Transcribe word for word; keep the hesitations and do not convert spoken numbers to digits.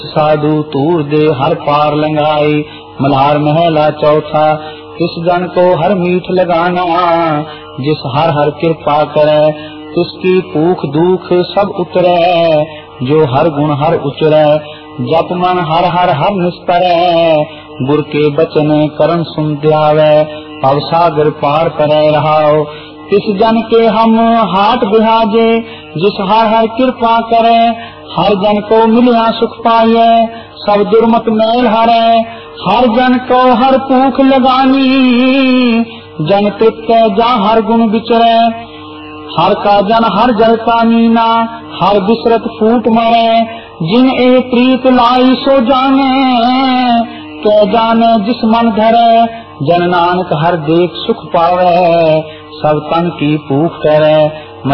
साधु तूर दे हर पार लंघाई। मल्हार महला चौथा। किस जन को हर मीठ लगाना, जिस हर हर कृपा करे, तिसकी भूख दुख सब उतरे, जो हर गुण हर उचरे। जप मन हर हर हर निस्तरे, गुर के बचन करन सुन ध्यावे, भवसागर पार करे रहाओ। किस जन के हम हाट बिहाजे, जिस हर हर कृपा करे, हर जन को मिलिया सुख पाए, सब दुर्मत मेल हरे। हर जन को हर भूख लगानी, जन तृप्त जा हर गुण बिचरे। हर का जन हर जल का मीना, हर बिसरत फूट मरे। जिन ए प्रीत लाई सो जाने, के जाने जिस मन धरे। जन नानक हर देख सुख पावे, सब तन की भूख करे।